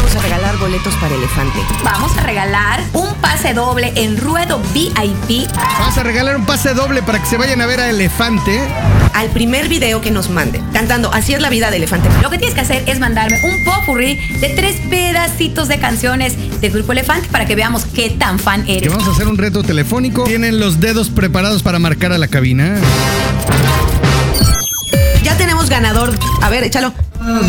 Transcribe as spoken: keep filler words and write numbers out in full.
vamos a regalar boletos para Elefante. Vamos a regalar un pase doble en Ruedo V I P. Vamos a regalar un pase doble para que se vayan a ver a Elefante. Al primer video que nos mande, cantando Así es la vida de Elefante. Lo que tienes que hacer es mandarme un popurrí de tres pedacitos de canciones del Grupo Elefante para que veamos qué tan fan Que eres. vamos a hacer un reto telefónico. ¿Tienen los dedos preparados para marcar a la cabina? Ya tenemos ganador. A ver, échalo.